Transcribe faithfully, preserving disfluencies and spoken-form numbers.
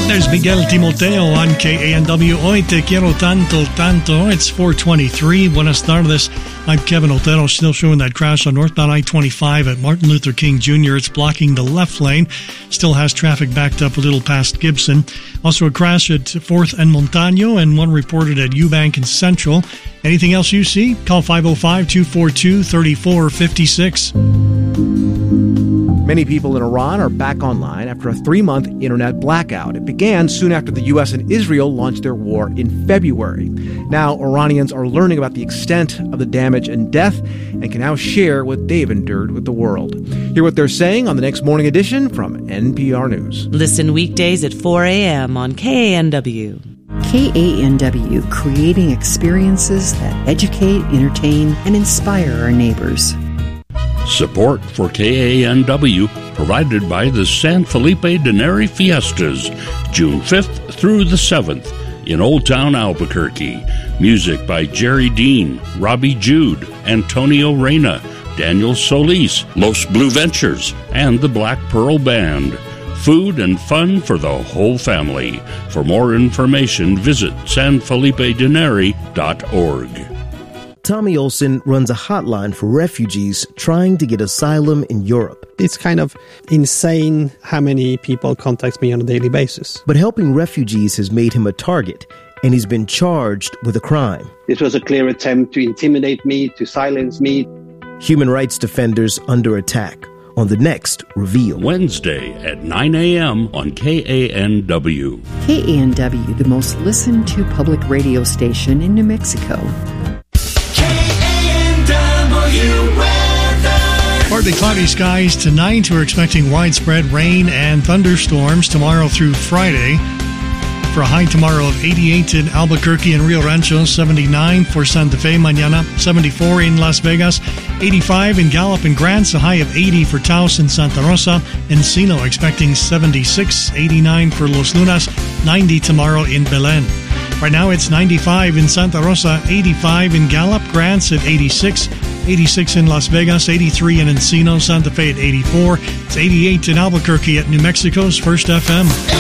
There's Miguel Timoteo on K A N W. Hoy te quiero tanto, tanto. It's four twenty-three. Buenas tardes. I'm Kevin Otero. Still showing that crash on northbound I twenty-five at Martin Luther King Junior It's blocking the left lane. Still has traffic backed up a little past Gibson. Also a crash at fourth and Montano, and one reported at Eubank and Central. Anything else you see? Call five oh five, two four two, three four five six. Many people in Iran are back online after a three-month internet blackout. It began soon after the U S and Israel launched their war in February. Now, Iranians are learning about the extent of the damage and death and can now share what they've endured with the world. Hear what they're saying on the next morning edition from N P R News. Listen weekdays at four a.m. on K A N W. K A N W, creating experiences that educate, entertain, and inspire our neighbors. Support for K A N W provided by the San Felipe de Neri Fiestas, June fifth through the seventh in Old Town Albuquerque. Music by Jerry Dean, Robbie Jude, Antonio Reyna, Daniel Solis, Los Blue Ventures, and the Black Pearl Band. Food and fun for the whole family. For more information, visit san felipe de neri dot org. Tommy Olson runs a hotline for refugees trying to get asylum in Europe. It's kind of insane how many people contact me on a daily basis. But helping refugees has made him a target, and he's been charged with a crime. This was a clear attempt to intimidate me, to silence me. Human rights defenders under attack on the next Reveal. Wednesday at nine a.m. on K A N W. K A N W, the most listened to public radio station in New Mexico. Partly cloudy skies tonight. We're expecting widespread rain and thunderstorms tomorrow through Friday. For a high tomorrow of eighty-eight in Albuquerque and Rio Rancho, seventy-nine for Santa Fe mañana, seventy-four in Las Vegas, eighty-five in Gallup and Grants, a high of eighty for Taos and Santa Rosa. Encino expecting seventy-six, eighty-nine for Los Lunas, ninety tomorrow in Belen. Right now it's ninety-five in Santa Rosa, eighty-five in Gallup, Grants at eighty-six, eighty-six in Las Vegas, eighty-three in Encino, Santa Fe at eighty-four. It's eighty-eight in Albuquerque at New Mexico's First F M.